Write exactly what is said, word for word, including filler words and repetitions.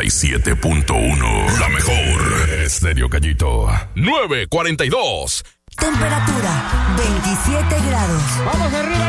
y siete punto uno. La mejor. Estéreo Gallito. nueve cuarenta y dos. Temperatura veintisiete grados. Vamos arriba.